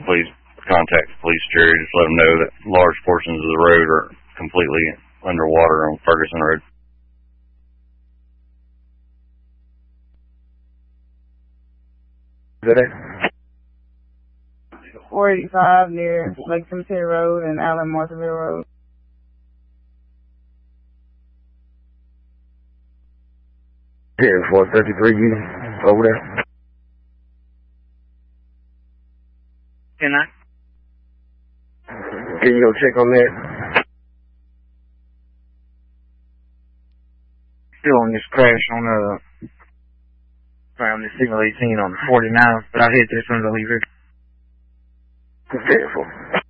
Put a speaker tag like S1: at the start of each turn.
S1: please contact the police, Jerry. Just let them know that large portions of the road are completely underwater on Ferguson Road.
S2: Is that it?
S3: 485 near Lake Cemetery Road and Allen Marthaville Road.
S2: Yeah, 433, you over there?
S4: Can I?
S2: Can you go check on that?
S4: Still on this crash on around the signal 18 on the 49th, but I hit this one to leave here.
S2: Careful.